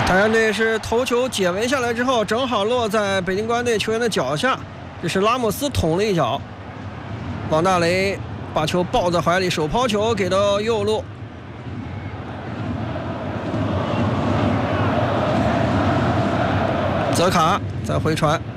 泰山队是头球解围下来之后，正好落在北京国安队球员的脚下，这是拉莫斯捅了一脚，王大雷把球抱在怀里，手抛球给到右路。泽卡再回传，